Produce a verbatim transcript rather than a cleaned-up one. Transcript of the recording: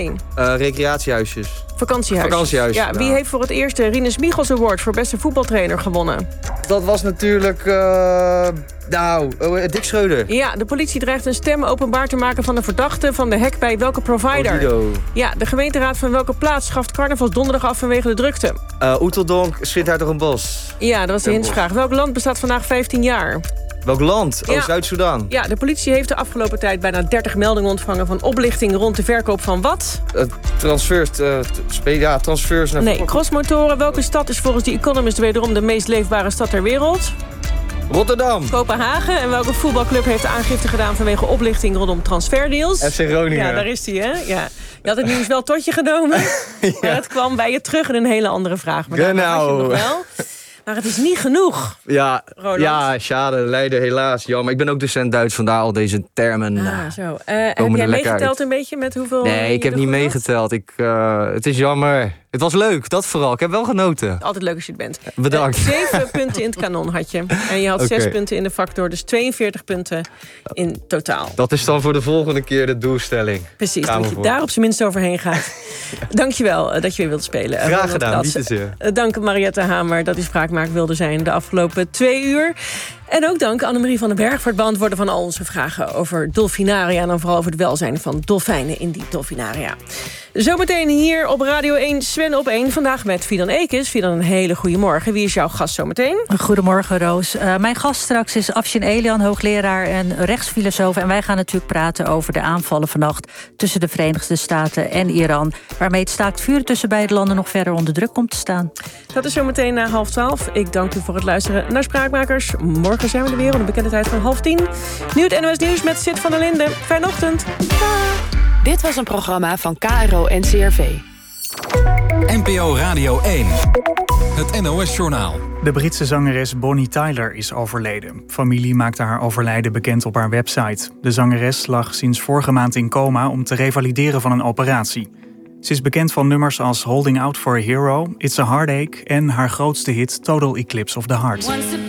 Nee. Uh, recreatiehuisjes. Vakantiehuisjes. Vakantiehuisjes. Ja, wie ja. heeft voor het eerst de Rinus Michels Award voor beste voetbaltrainer gewonnen? Dat was natuurlijk... Uh, nou, uh, Dick Schreuder. Ja, de politie dreigt een stem openbaar te maken van de verdachte van de hack bij welke provider? Odido. Ja, de gemeenteraad van welke plaats schaft carnavals donderdag af vanwege de drukte? Uh, Oeteldonk, Sint-Hertogenbosch. Ja, dat was de hintsvraag. Welk land bestaat vandaag vijftien jaar? Welk land? Ja. Oh, Zuid-Soedan. Ja, de politie heeft de afgelopen tijd bijna dertig meldingen ontvangen van oplichting rond de verkoop van wat? Uh, transfers, uh, t- ja, transfers naar... Nee, crossmotoren. Welke stad is volgens The Economist wederom de meest leefbare stad ter wereld? Rotterdam. Kopenhagen. En welke voetbalclub heeft aangifte gedaan vanwege oplichting rondom transferdeals? F C Groningen. Ja, daar is hij, hè? Ja. Je had het nieuws wel tot je genomen, ja. Maar het kwam bij je terug in een hele andere vraag. Maar genau. had je nog wel. Maar het is niet genoeg. Ja, Roland. ja, schade, Leiden, helaas. Jammer. Ik ben ook docent Duits, vandaar al deze termen. Ah, nou, zo. Uh, heb jij meegeteld uit. Een beetje met hoeveel... Nee, ik heb niet meegeteld. Ik, uh, het is jammer. Het was leuk, dat vooral. Ik heb wel genoten. Altijd leuk als je het bent. Bedankt. Uh, zeven punten in het kanon had je. En je had okay. zes punten in de factor, dus tweeënveertig punten in totaal. Dat is dan voor de volgende keer de doelstelling. Precies, dat je daar op zijn minst overheen gaat. Dankjewel uh, dat je weer wilde spelen. Graag Ronald gedaan, niet te zeer. Uh, dank Mariette Hamer dat u spraakmaak wilde zijn de afgelopen twee uur. En ook dank Annemarie van den Berg voor het beantwoorden van al onze vragen over dolfinaria. En dan vooral over het welzijn van dolfijnen in die dolfinaria. Zometeen hier op Radio één, Sven op één. Vandaag met Fidan Ekes. Fidan, een hele goede morgen. Wie is jouw gast zometeen? Goedemorgen, Roos. Uh, mijn gast straks is Afshin Elian, hoogleraar en rechtsfilosoof. En wij gaan natuurlijk praten over de aanvallen vannacht tussen de Verenigde Staten en Iran. Waarmee het staakt vuren tussen beide landen nog verder onder druk komt te staan. Dat is zometeen na half twaalf. Ik dank u voor het luisteren naar Spraakmakers. Morgen zijn we er weer om de bekende tijd van half tien. Nu het N O S Nieuws met Sid van der Linden. Fijne ochtend. Dag. Dit was een programma van K R O en C R V. N P O Radio één. Het N O S-journaal. De Britse zangeres Bonnie Tyler is overleden. Familie maakte haar overlijden bekend op haar website. De zangeres lag sinds vorige maand in coma om te revalideren van een operatie. Ze is bekend van nummers als Holding Out for a Hero, It's a Heartache en haar grootste hit Total Eclipse of the Heart.